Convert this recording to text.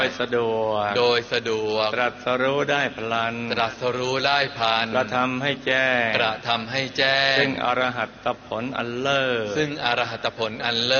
โดยสะดวกตรัสรู้ได้พลันกระทำให้แจ้งซึ่งอรหัตผลอันเลิศ